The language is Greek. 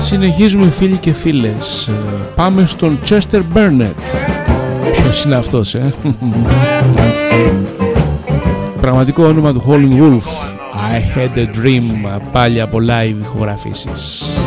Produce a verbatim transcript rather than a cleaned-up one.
Συνεχίζουμε φίλοι και φίλες. Πάμε στον Chester Burnett. Ποιος είναι αυτός, ε? Πραγματικό όνομα του Howlin' Wolf. I had a dream. Πάλι από live ηχογραφήσεις.